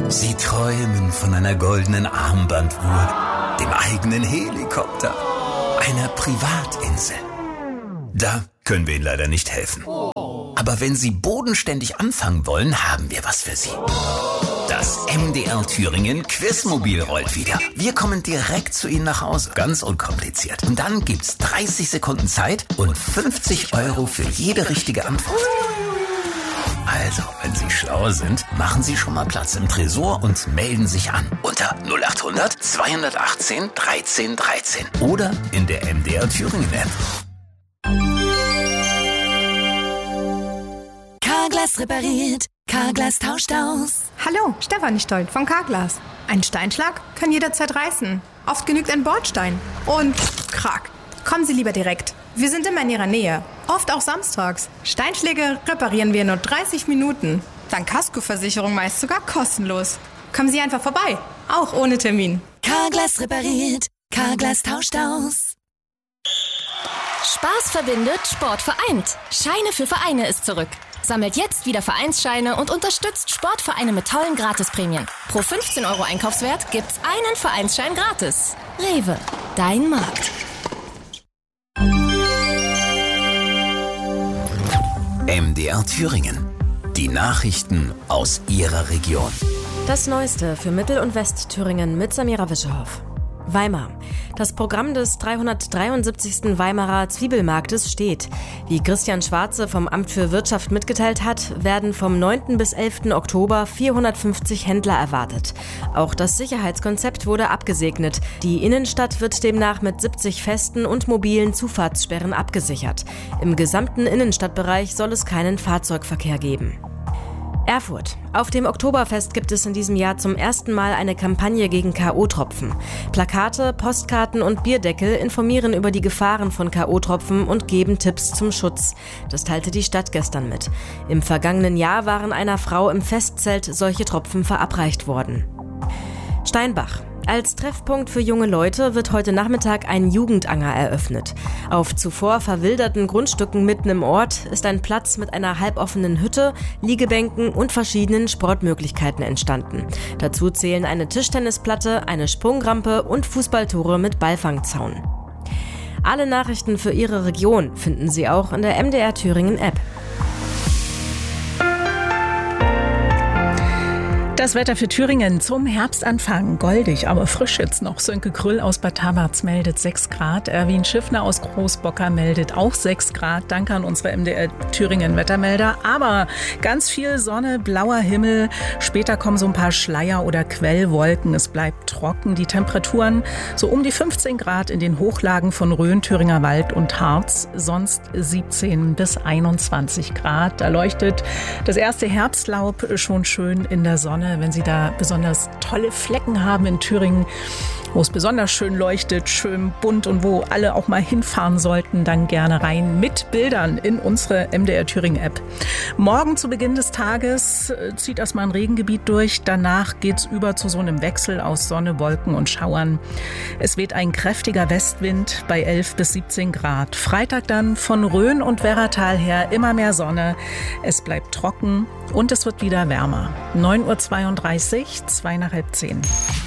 Sie träumen von einer goldenen Armbanduhr, dem eigenen Helikopter, einer Privatinsel. Da können wir Ihnen leider nicht helfen. Aber wenn Sie bodenständig anfangen wollen, haben wir was für Sie. Das MDR Thüringen Quizmobil rollt wieder. Wir kommen direkt zu Ihnen nach Hause, ganz unkompliziert. Und dann gibt's 30 Sekunden Zeit und 50 € für jede richtige Antwort. Also, wenn Sie schlau sind, machen Sie schon mal Platz im Tresor und melden sich an. Unter 0800 218 1313 oder in der MDR Thüringen App. Carglass repariert, Carglass tauscht aus. Hallo, Stefanie Stoll von Carglass. Ein Steinschlag kann jederzeit reißen. Oft genügt ein Bordstein. Und krack. Kommen Sie lieber direkt. Wir sind immer in Ihrer Nähe. Oft auch samstags. Steinschläge reparieren wir in nur 30 Minuten. Dank Kaskoversicherung meist sogar kostenlos. Kommen Sie einfach vorbei. Auch ohne Termin. Carglass repariert, Carglass tauscht aus. Spaß verbindet, Sport vereint. Scheine für Vereine ist zurück. Sammelt jetzt wieder Vereinsscheine und unterstützt Sportvereine mit tollen Gratisprämien. Pro 15 € Einkaufswert gibt's einen Vereinsschein gratis. Rewe, dein Markt. MDR Thüringen. Die Nachrichten aus Ihrer Region. Das Neueste für Mittel- und Westthüringen mit Samira Wischerhoff. Weimar. Das Programm des 373. Weimarer Zwiebelmarktes steht. Wie Christian Schwarze vom Amt für Wirtschaft mitgeteilt hat, werden vom 9. bis 11. Oktober 450 Händler erwartet. Auch das Sicherheitskonzept wurde abgesegnet. Die Innenstadt wird demnach mit 70 festen und mobilen Zufahrtssperren abgesichert. Im gesamten Innenstadtbereich soll es keinen Fahrzeugverkehr geben. Erfurt. Auf dem Oktoberfest gibt es in diesem Jahr zum ersten Mal eine Kampagne gegen K.O.-Tropfen. Plakate, Postkarten und Bierdeckel informieren über die Gefahren von K.O.-Tropfen und geben Tipps zum Schutz. Das teilte die Stadt gestern mit. Im vergangenen Jahr waren einer Frau im Festzelt solche Tropfen verabreicht worden. Steinbach. Als Treffpunkt für junge Leute wird heute Nachmittag ein Jugendanger eröffnet. Auf zuvor verwilderten Grundstücken mitten im Ort ist ein Platz mit einer halboffenen Hütte, Liegebänken und verschiedenen Sportmöglichkeiten entstanden. Dazu zählen eine Tischtennisplatte, eine Sprungrampe und Fußballtore mit Ballfangzaun. Alle Nachrichten für Ihre Region finden Sie auch in der MDR Thüringen App. Das Wetter für Thüringen zum Herbstanfang. Goldig, aber frisch jetzt noch. Sönke Krüll aus Bad Tabarz meldet 6 Grad. Erwin Schiffner aus Großbocker meldet auch 6 Grad. Danke an unsere MDR Thüringen Wettermelder. Aber ganz viel Sonne, blauer Himmel. Später kommen so ein paar Schleier- oder Quellwolken. Es bleibt trocken. Die Temperaturen so um die 15 Grad in den Hochlagen von Rhön, Thüringer Wald und Harz. Sonst 17 bis 21 Grad. Da leuchtet das erste Herbstlaub schon schön in der Sonne. Wenn Sie da besonders tolle Flecken haben in Thüringen, wo es besonders schön leuchtet, schön bunt und wo alle auch mal hinfahren sollten, dann gerne rein mit Bildern in unsere MDR Thüringen App. Morgen zu Beginn des Tages zieht erstmal ein Regengebiet durch. Danach geht's über zu so einem Wechsel aus Sonne, Wolken und Schauern. Es weht ein kräftiger Westwind bei 11 bis 17 Grad. Freitag dann von Rhön und Werratal her immer mehr Sonne. Es bleibt trocken und es wird wieder wärmer. 9:32 Uhr, 9:55.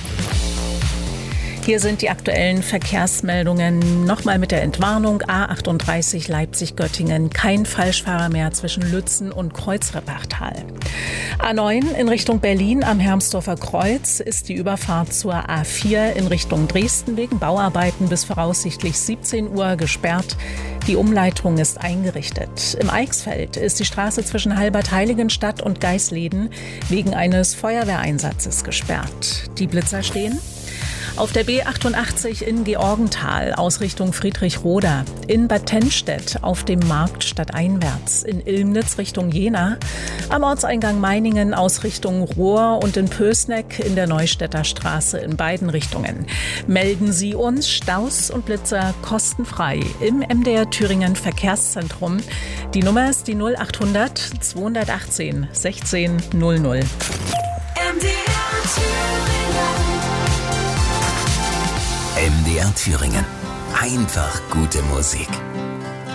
Hier sind die aktuellen Verkehrsmeldungen. Nochmal mit der Entwarnung. A38 Leipzig-Göttingen. Kein Falschfahrer mehr zwischen Lützen und Kreuzreppachtal. A9 in Richtung Berlin am Hermsdorfer Kreuz ist die Überfahrt zur A4 in Richtung Dresden wegen Bauarbeiten bis voraussichtlich 17 Uhr gesperrt. Die Umleitung ist eingerichtet. Im Eichsfeld ist die Straße zwischen Halbert-Heiligenstadt und Geisleden wegen eines Feuerwehreinsatzes gesperrt. Die Blitzer stehen auf der B88 in Georgenthal aus Richtung Friedrichroda, in Bad Tennstedt auf dem Markt stadteinwärts, in Ilmnitz Richtung Jena, am Ortseingang Meiningen aus Richtung Rohr und in Pößneck in der Neustädter Straße in beiden Richtungen. Melden Sie uns Staus und Blitzer kostenfrei im MDR Thüringen Verkehrszentrum. Die Nummer ist die 0800 218 16 00. MDR Thüringen. Einfach gute Musik.